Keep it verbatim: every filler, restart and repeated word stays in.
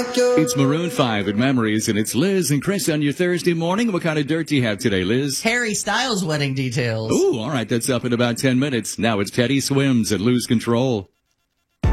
It's Maroon five at Memories, and it's Liz and Chris on your Thursday morning. What kind of dirt do you have today, Liz? Harry Styles wedding details. Ooh, all right, that's up in about ten minutes. Now it's Teddy Swims at Lose Control.